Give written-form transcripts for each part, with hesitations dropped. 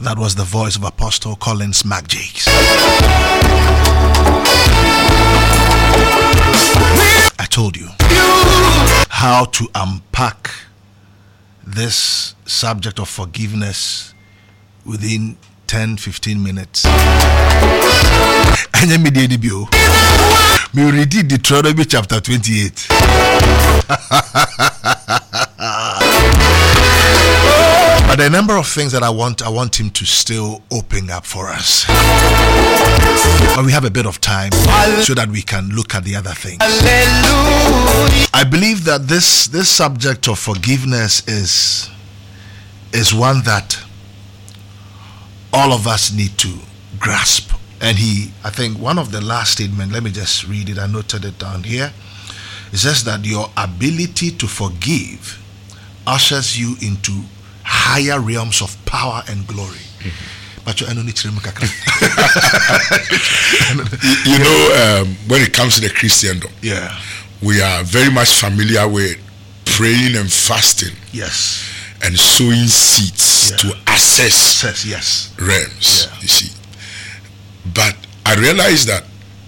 That was the voice of Apostle Collins McJakes. I told you how to unpack this subject of forgiveness within 10-15 minutes. And me read Deuteronomy chapter 28. But there are a number of things that I want him to still open up for us. But we have a bit of time so that we can look at the other things. I believe that this subject of forgiveness is one that all of us need to grasp. And I think one of the last statements, let me just read it, I noted it down here. It says that your ability to forgive ushers you into higher realms of power and glory. But when it comes to the Christendom, we are very much familiar with praying and fasting. Yes. And sowing seeds to access realms. You see. But I realize that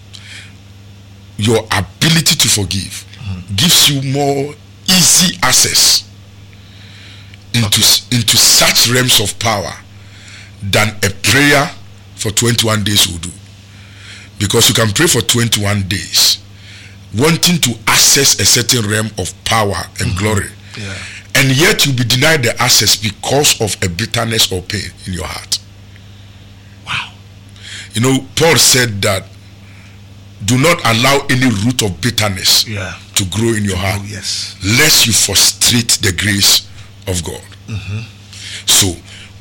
your ability to forgive gives you more easy access into such realms of power than a prayer for 21 days will do. Because you can pray for 21 days wanting to access a certain realm of power and glory. And yet you'll be denied the access because of a bitterness or pain in your heart. Wow. You know, Paul said that do not allow any root of bitterness to grow in your heart, lest you frustrate the grace of God. So,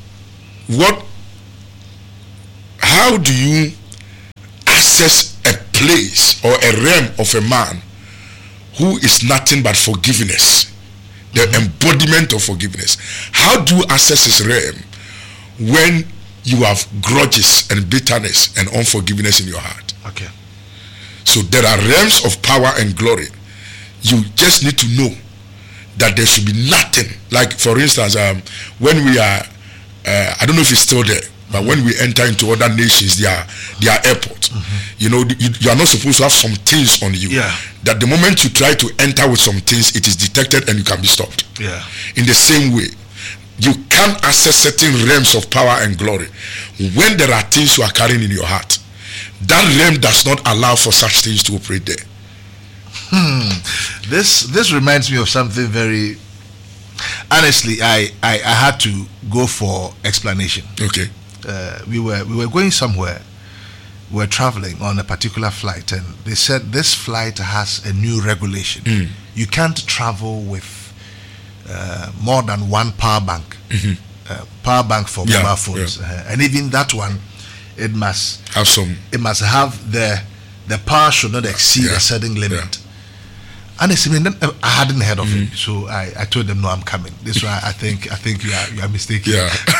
how do you access a place or a realm of a man who is nothing but forgiveness, the embodiment of forgiveness? How do you access his realm when you have grudges and bitterness and unforgiveness in your heart? Okay. So there are realms of power and glory. You just need to know that there should be nothing. Like, for instance, when we are, I don't know if it's still there, but when we enter into other nations, their airport, you know, you are not supposed to have some things on you. That the moment you try to enter with some things, it is detected and you can be stopped. In the same way, you can access certain realms of power and glory when there are things you are carrying in your heart. That realm does not allow for such things to operate there. This reminds me of something very. Honestly, I had to go for explanation. Okay. We were going somewhere. We were traveling on a particular flight, and they said this flight has a new regulation. You can't travel with more than one power bank. Power bank for mobile phones, and even that one, it must have some. It must have the power should not exceed a certain limit. And I hadn't heard of it, so I told them, no, I'm coming. This one, I think you are mistaken.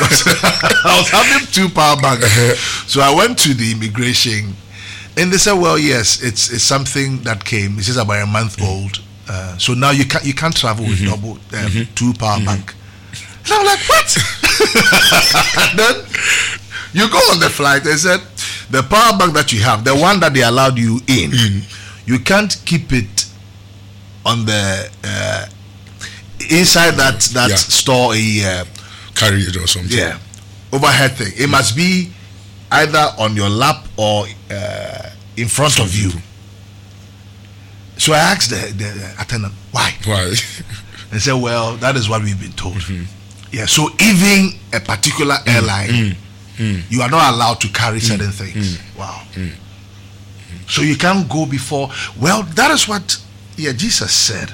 I was having two power banks, so I went to the immigration, and they said, well, yes, it's something that came. It's just about a month old, so now you can't travel with double two power bank. And I'm like, what? Then you go on the flight. They said the power bank that you have, the one that they allowed you in, you can't keep it on the inside that store carry it or something. Overhead thing. It must be either on your lap or in front of you. So I asked the attendant, why? They said, well, that is what we've been told. So even a particular airline, you are not allowed to carry certain things. Wow. So you can't go before. Well, that is what Jesus said.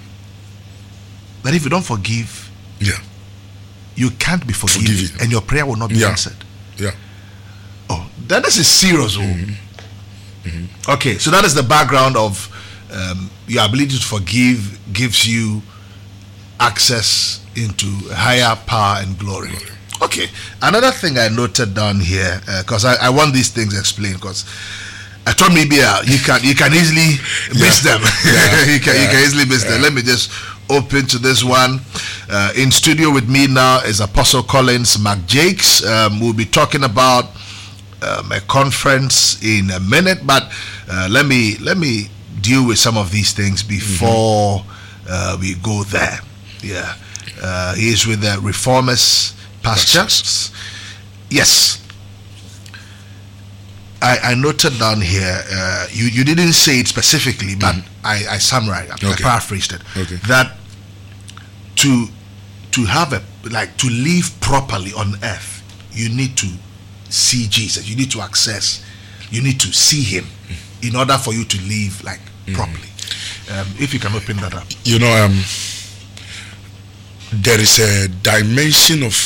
That if you don't forgive, you can't be forgiven, and your prayer will not be answered. Oh, that is serious. Okay, so that is the background of your ability to forgive gives you access into higher power and glory. Okay, another thing I noted down here, because I want these things explained, because I thought maybe you can easily miss them. You can easily miss them. Let me just open to this one. In studio with me now is Apostle Collins McJakes. We'll be talking about a conference in a minute, but let me deal with some of these things before we go there. Yeah, he is with the Reformers Pastures. Yes. I noted down here, you didn't say it specifically, but I summarized, I paraphrased it, that to have to live properly on earth, you need to see Jesus, you need to see him in order for you to live properly. If you can open that up. There is a dimension of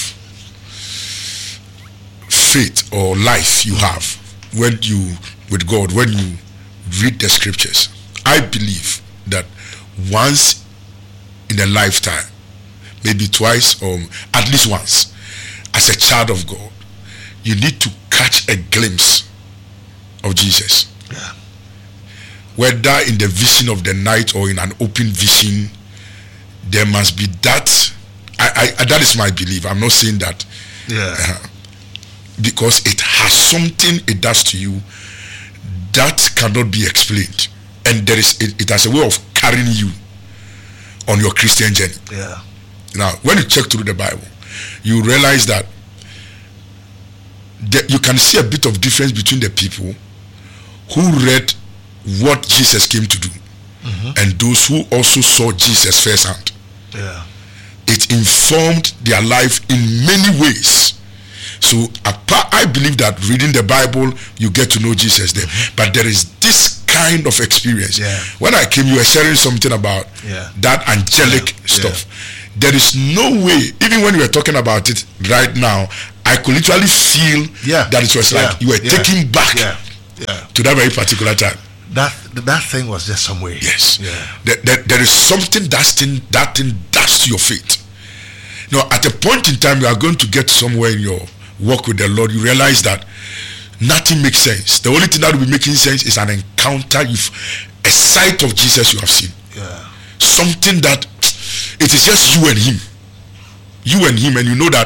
faith or life you have when you read the scriptures. I believe that once in a lifetime, maybe twice or at least once, as a child of God, you need to catch a glimpse of Jesus. Yeah. Whether in the vision of the night or in an open vision, there must be that. That is my belief. I'm not saying that. Yeah. Because it has something it does to you that cannot be explained, and it has a way of carrying you on your Christian journey. Yeah. Now, when you check through the Bible, you realize that you can see a bit of difference between the people who read what Jesus came to do and those who also saw Jesus firsthand. Yeah. It informed their life in many ways. So I believe that reading the Bible, you get to know Jesus there. But there is this kind of experience. Yeah. When I came, you were sharing something about that angelic stuff. There is no way, even when we were talking about it right now, I could literally feel that it was like you were taken back to that very particular time. That thing was just somewhere. Yes. Yeah. There is something that thing does to your faith. Now, at a point in time, you are going to get somewhere in your walk with the Lord. You realize that nothing makes sense. The only thing that will be making sense is an encounter, a sight of Jesus you have seen. Yeah. Something that it is just you and him. You and him, and you know that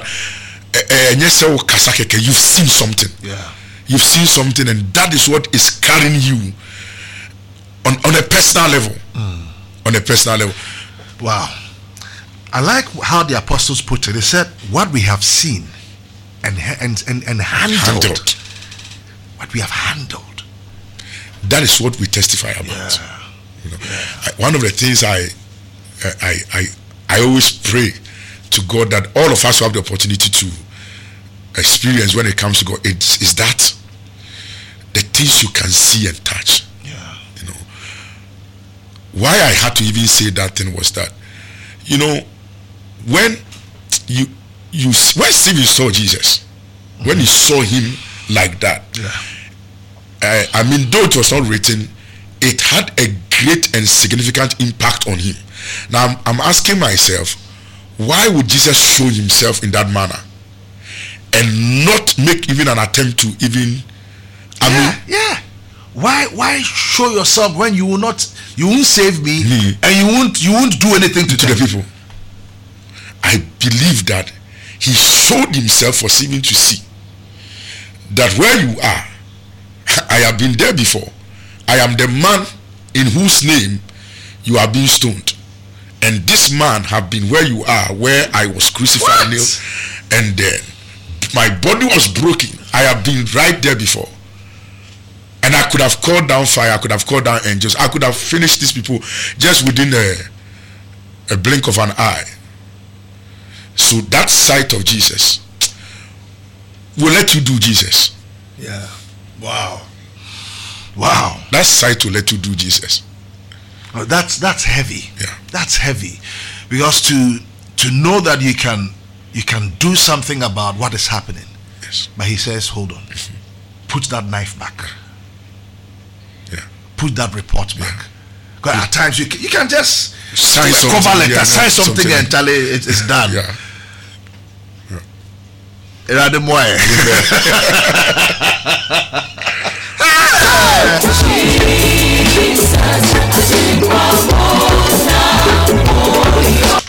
you've seen something. Yeah. You've seen something, and that is what is carrying you on a personal level. On a personal level. Wow. I like how the apostles put it. They said, what we have seen and handled. What we have handled. That is what we testify about. Yeah. One of the things I always pray to God that all of us have the opportunity to experience when it comes to God is that the things you can see and touch. Yeah. Why I had to even say that thing was that, when Stephen saw Jesus, when he saw him like that, though it was not written, it had a great and significant impact on him. Now I'm asking myself, why would Jesus show himself in that manner and not make even an attempt to even why show yourself when you won't save me and you won't do anything to the people? I believe that he showed himself for Stephen to see that where you are, I have been there before. I am the man in whose name you are being stoned, and this man have been where you are, where I was crucified, nailed, and then my body was broken. I have been right there before, and I could have called down fire, I could have called down angels, I could have finished these people just within a blink of an eye. So that sight of Jesus will let you do Jesus. Yeah. Wow. That sight will let you do Jesus. Oh, that's heavy. Yeah. That's heavy, because to know that you can do something about what is happening. Yes. But he says, hold on, put that knife back. Yeah. Put that report back. Because at times you can just sign cover something, letter, sign something and tell it it's done. Yeah.